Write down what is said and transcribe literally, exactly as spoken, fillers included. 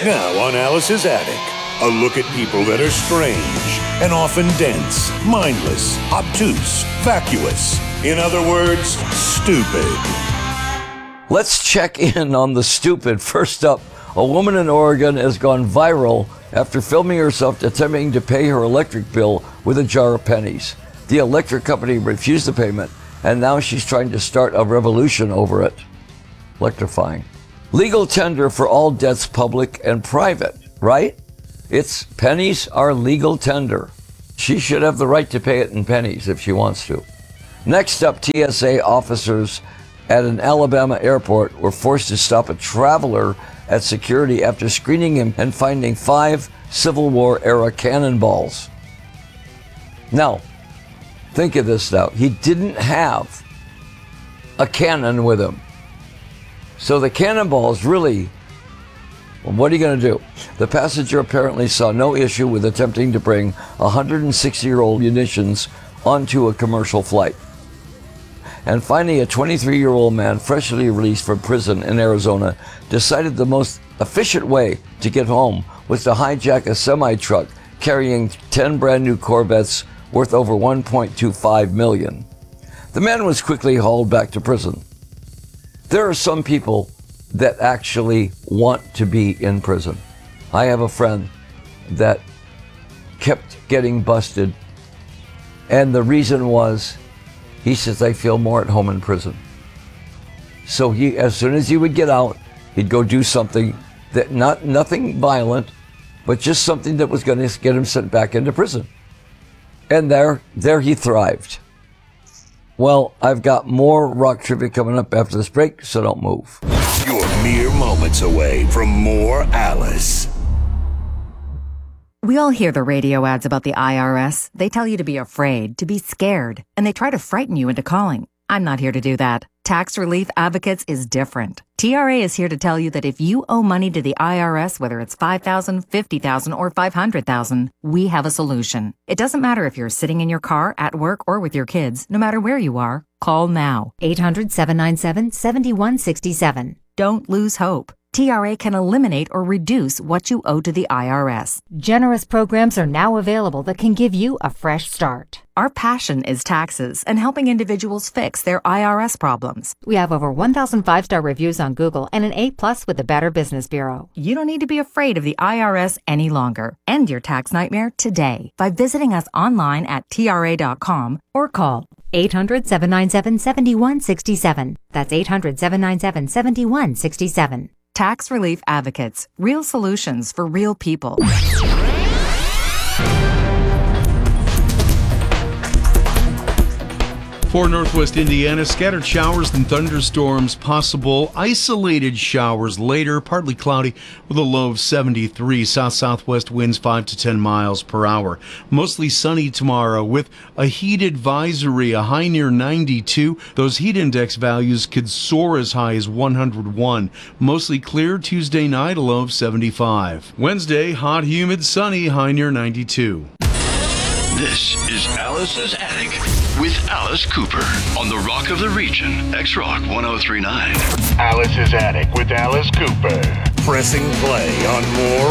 Now on Alice's Attic, a look at people that are strange and often dense, mindless, obtuse, vacuous. In other words, stupid. Let's check in on the stupid. First up, a woman in Oregon has gone viral after filming herself attempting to pay her electric bill with a jar of pennies. The electric company refused the payment, and now she's trying to start a revolution over it. Electrifying. Legal tender for all debts, public and private, right? It's pennies are legal tender. She should have the right to pay it in pennies if she wants to. Next up, T S A officers at an Alabama airport were forced to stop a traveler at security after screening him and finding five Civil War era cannonballs. Now, think of this now. He didn't have a cannon with him. So the cannonballs really, well, what are you going to do? The passenger apparently saw no issue with attempting to bring one hundred sixty-year-old munitions onto a commercial flight. And finally, a twenty-three-year-old man freshly released from prison in Arizona decided the most efficient way to get home was to hijack a semi-truck carrying ten brand new Corvettes worth over one point two five million dollars. The man was quickly hauled back to prison. There are some people that actually want to be in prison. I have a friend that kept getting busted, and the reason was, he says, I feel more at home in prison. So he, as soon as he would get out, he'd go do something that not nothing violent, but just something that was going to get him sent back into prison. And there, there he thrived. Well, I've got more rock trivia coming up after this break, so don't move. You're mere moments away from more Alice. We all hear the radio ads about the I R S. They tell you to be afraid, to be scared, and they try to frighten you into calling. I'm not here to do that. Tax Relief Advocates is different. T R A is here to tell you that if you owe money to the I R S, whether it's five thousand dollars, fifty thousand dollars, or five hundred thousand dollars, we have a solution. It doesn't matter if you're sitting in your car, at work, or with your kids. No matter where you are, call now. eight hundred, seven nine seven, seven one six seven. Don't lose hope. T R A can eliminate or reduce what you owe to the I R S. Generous programs are now available that can give you a fresh start. Our passion is taxes and helping individuals fix their I R S problems. We have over one thousand five-star reviews on Google and an A plus with the Better Business Bureau. You don't need to be afraid of the I R S any longer. End your tax nightmare today by visiting us online at T R A dot com or call eight hundred, seven nine seven, seven one six seven. That's eight hundred, seven nine seven, seven one six seven. Tax Relief Advocates. Real solutions for real people. For Northwest Indiana, scattered showers and thunderstorms possible. Isolated showers later, partly cloudy with a low of seventy-three. South-southwest winds five to ten miles per hour. Mostly sunny tomorrow with a heat advisory, a high near ninety-two. Those heat index values could soar as high as one hundred one. Mostly clear Tuesday night, a low of seventy-five. Wednesday, hot, humid, sunny, high near ninety-two. This is Alice's Attic with Alice Cooper on the Rock of the Region, X-Rock one oh three point nine. Alice's Attic with Alice Cooper. Pressing play on more